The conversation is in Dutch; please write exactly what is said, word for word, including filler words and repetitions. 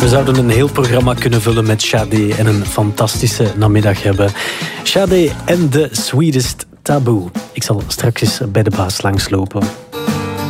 We zouden een heel programma kunnen vullen met Sade en een fantastische namiddag hebben. Sade en The Sweetest Taboo. Ik zal straks eens bij de baas langslopen.